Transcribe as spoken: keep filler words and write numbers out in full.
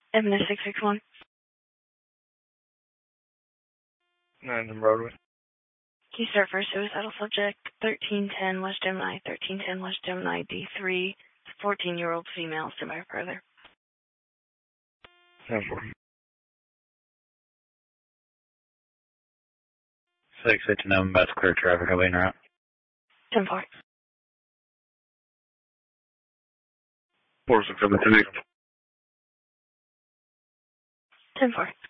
Evan six six one. nine on Broadway. Key start for suicidal subject, thirteen ten West Gemini, thirteen ten West Gemini, D three, fourteen-year-old female, stand by further. ten four. six eight to know I'm about to clear traffic. I'll be en route. ten four. four six seven two. ten four.